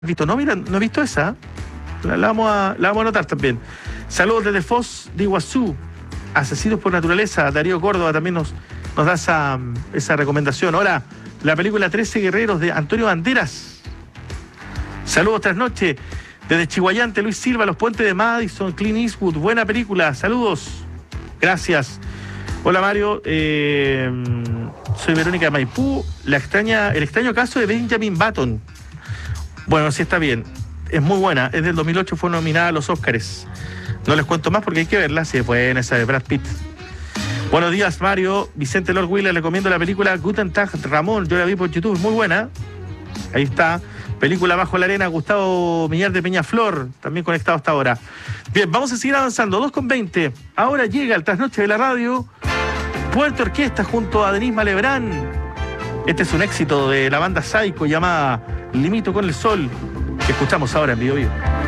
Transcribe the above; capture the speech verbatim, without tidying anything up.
visto? No, mira, no he visto esa. La, la, vamos a, la vamos a anotar también. Saludos desde Foz de Iguazú. Asesinos por naturaleza. Darío Córdoba también nos, nos da esa, esa recomendación. Ahora, la película trece Guerreros de Antonio Banderas. Saludos tras noche. Desde Chihuayante, Luis Silva, Los Puentes de Madison, Clint Eastwood. Buena película. Saludos. Gracias. Hola Mario. Eh, soy Verónica de Maipú. La extraña, el extraño caso de Benjamin Button. Bueno, sí está bien. Es muy buena. Es del dos mil ocho, fue nominada a los Óscares. No les cuento más porque hay que verla. Sí, es buena esa de Brad Pitt. Buenos días, Mario. Vicente Lord Wheeler, le recomiendo la película Guten Tag, Ramón. Yo la vi por YouTube, muy buena. Ahí está. Película Bajo la Arena, Gustavo Millar de Peñaflor, también conectado hasta ahora. Bien, vamos a seguir avanzando. dos con veinte. Ahora llega el trasnoche de la radio. Puerto Orquesta junto a Denise Malebrán. Este es un éxito de la banda Psycho llamada Limito con el Sol, que escuchamos ahora en Bio Bio.